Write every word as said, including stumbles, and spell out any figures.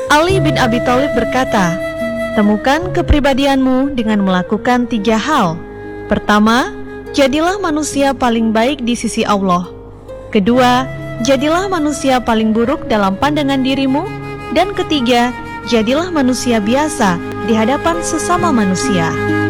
Ali bin Abi Thalib berkata, temukan kepribadianmu dengan melakukan tiga hal. Pertama, jadilah manusia paling baik di sisi Allah. Kedua, jadilah manusia paling buruk dalam pandangan dirimu. Dan ketiga, jadilah manusia biasa di hadapan sesama manusia.